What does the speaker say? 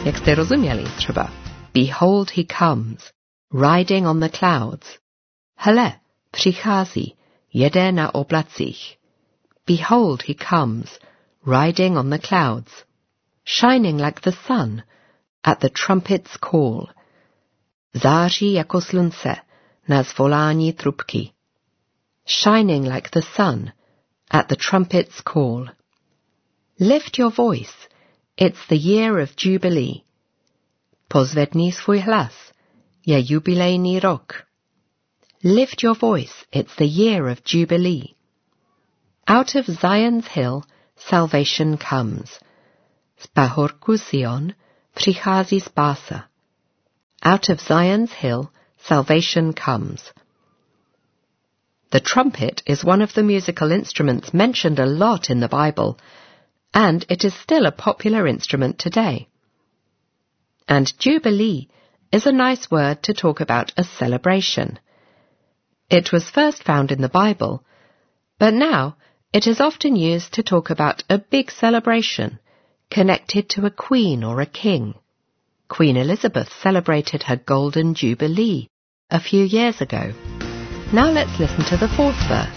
jak jste rozuměli třeba. Behold, he comes, riding on the clouds. Hle, přichází, jede na oblacích. Behold, he comes, riding on the clouds. Shining like the sun, at the trumpet's call. Září jako slunce, na zvolání trubky. Shining like the sun, at the trumpet's call. Lift your voice, it's the year of Jubilee. Pozvedni svůj hlas, je jubilejný rok. Lift your voice, it's the year of Jubilee. Out of Zion's hill, salvation comes. Z pahorku Sion přichází spása. Out of Zion's hill, salvation comes. The trumpet is one of the musical instruments mentioned a lot in the Bible, and it is still a popular instrument today. And Jubilee is a nice word to talk about a celebration. It was first found in the Bible, but now it is often used to talk about a big celebration connected to a queen or a king. Queen Elizabeth celebrated her Golden Jubilee a few years ago. Now let's listen to the fourth verse.